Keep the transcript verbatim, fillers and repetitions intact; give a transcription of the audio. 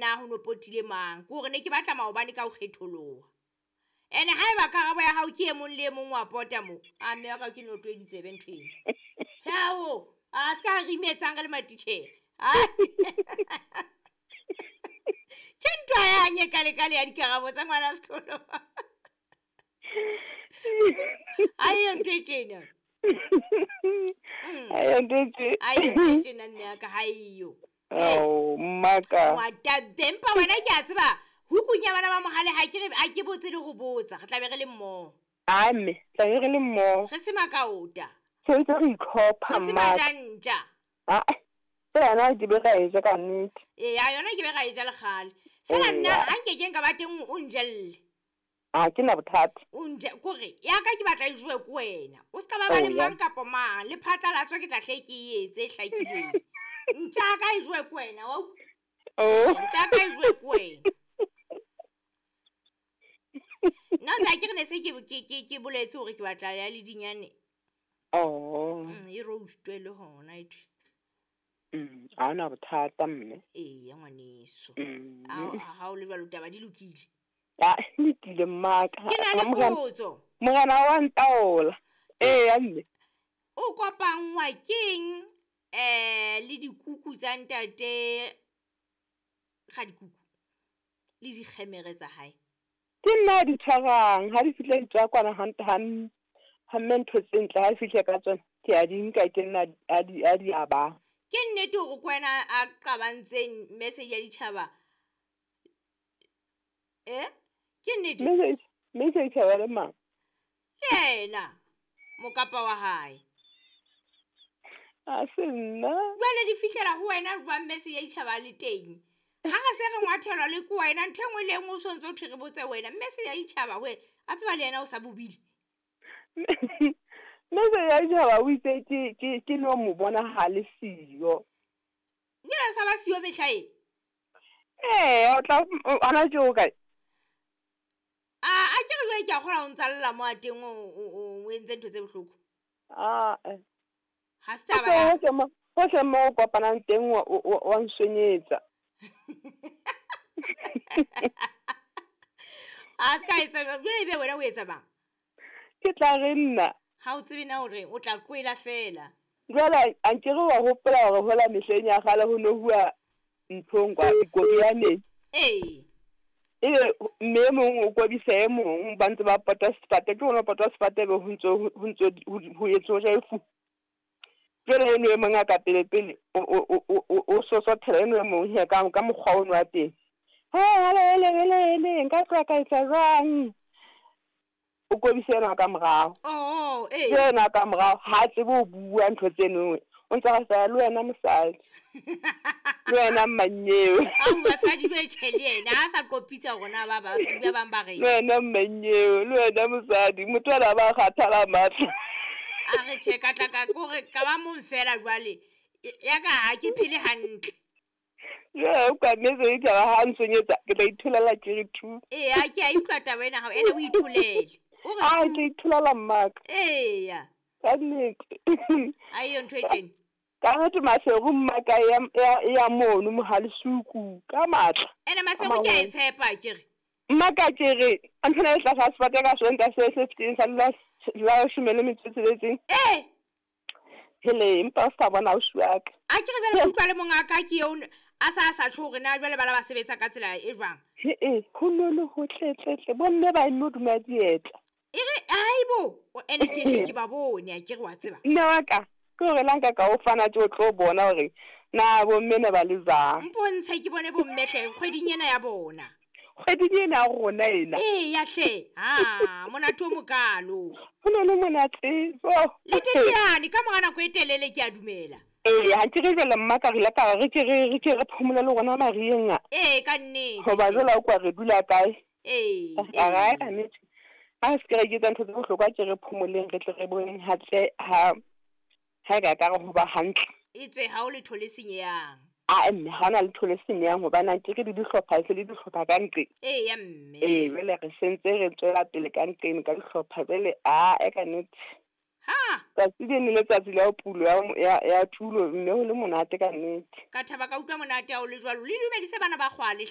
na ho no potile mang ko re ne ke batla maobane ka o kgetholoha ene ha eba karabo ya hao ke e mong le e mong wa pota mo a mme ka ke no twenty-seven twenty hao a ska re imetsang ka le matitjhere ha ke ntwa ya nye kale kale ya dikarabo tsa ngwana sekolo ayo ntwetjena ayo ntwetjena ayo ntwetjena nne ka haiyo oh maka wa tabempa wena ke a tseba hukunya bana ba mohale ha ke re a ke botse le go botsa re tla be re le mmo ame tla be re le mmo re se makaota se ntse re ikhopha re se majanja ah tsela na di be ga e ja ka nnete eh ya yona ke be ga e ja le gale fela nna ha nke ke nka ba teng o njelle ah ke na bothata o nje kore ya ka ke batla e jwe ko wena o ska ba ba le mang kapo mang le phatlalatso ke tla hle ke etse hlakileng ntja ka e jwe ko wena wa oh ntja ka e jwe ko wena no tsa ke ne se ke ke ke boletse hore ke batla ya le dinyane oh mm e roastwe le hona it mm a na bothata mme eh ya ngwaneso a ha o le jwa lotaba di lokile ah le tile mmaka ke na le potso mogana wa ntaola eh ya mme o kopangwa keng eh le dikuku tsa ntate ga dikuku le di kgemere tsa hae ke nna di tshwarang ha di fitla di tswa kwana hante han ha mentho tsentle ha fitla ka tsona ke a di nka ke nna a di a di aba ke nnete go kwena a qabantseng message ya ditšhaba eh ke nnete message message ya le mang yena mokapa wa hae a se nna jwale di fihlela ho wena jwa message ya ditšhaba le teng ha ga se re ngwathelwa le ko wena ntho engwe le engwe o sontse o thire botse wena message ya ditšhaba we a tseba le yena o sa bobile message ya ditšhaba o itse ke ke ke no mo bona ha le siyo ngela sa ba siyo mehlae eh o tla ana jo ka ah a ke re ke a kgona o ntsalla mo ateng o o entse ntho tse bohloko ah eh ha sta ba ya go mo go se mo kopana teng wa wa nswenyetsa aska etsa jwale be wena o etsa bang ke tla re nna ha o tsebe na hore o tla kwela fela jwale a ke re wa hopola hore hola mehleng ya gale ho no bua nthong kwa dikobiane eh e me mong o kodisa e mong ba ntse ba pota sefate ke ona pota sefate be ho ntso ho ntso ho etso ja efu jwale eno e mong ka pele pele o o o so so thela eno e mong ya ka ka mokgwa o nwa teng ha le le le le nka tla ka etsa jwang o kodisena ka morao oh eh yena ka morao ha tsebe o bua ntho tseno o ntse ga sa le wena mosadi le wena manyeo a ba sa di be tshele yena a sa qopitsa gona ba ba sa bua bang ba re le wena manyeo le wena mosadi motho ana ba kgathala matla a re cheka tla ka go re ka ba mo fela jwale ya ka ha ke phele hantle ya o ka metse ke ga ha nsonyetsa ke tla ithulela ke re thu eh a ke a itlata wena ha ene o ithulele o re a ke ithulela mmaka eh ya ka nnete ayo ntho e tjena ka go tuma se go mmaka ya ya mono mo halsuku ka matla ene ma se go ke a tshepa ke re mmaka ke re a ntsena tla fa spate ka sonta se se se sa la la shumele metsetsetseng eh hele impa sa bona o shuaka a ke re bele utlwa le mongaka ke yo a sa sa tshore na jwale bala ba sebetsa ka tsela e jwang eh ho lolo ho tletletle bomme ba imo duma dietla ere aibo ene ke hle ke ba bone a ke re wa tseba nna wa ka ke re lanka ka o fana tjo tlo bona hore na bomme ne ba le zang mpontshe ke bone bomme hle kgweding ena ya bona kgweding ena go na ena eh ya hle ha mona tho mokalo ho no le monate oh le tetiane ka mogana go etelele ke a dumela eh ha ke re jela mmaka re la ka re ke re re ke re phumula le gona marienga eh ka nne go ba jela o kwa re dula kae eh a ga a ne a se ke ke tantho go hlokwa ke re phumuleng re tle re boneng hatle ha ha ga ka go ba hantle e tswe ha o le thole senyang a mme ha na le thole senyang go bana ke ke di dihlopha se le dihlopha ka ntle eh ya mme eh bele re sentse re tswela pele ka ntle ka dihlopha bele a e ka nne ha ka tsene le tsa tsela o pulo ya ya thulo mme ho le monate ka nnete ka thaba ka utlwa monate a o le jwalo le dumedise bana ba kgwale